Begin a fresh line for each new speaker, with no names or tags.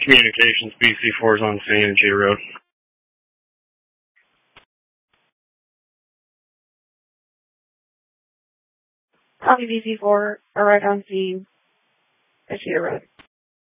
Communications, BC4 is on scene at G Road.
Copy BC4, arrive on scene at G Road.